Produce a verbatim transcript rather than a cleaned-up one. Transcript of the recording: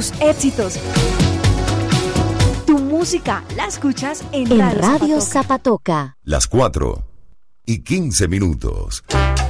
tus éxitos. Tu música la escuchas en, en Radio, Radio Zapatoca. Zapatoca. Las cuatro y quince minutos.